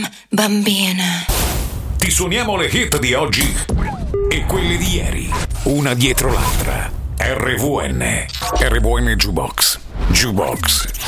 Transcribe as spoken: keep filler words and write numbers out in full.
bambina. Ti suoniamo le hit di oggi e quelle di ieri, una dietro l'altra. R V N, R V N Jukebox, Jukebox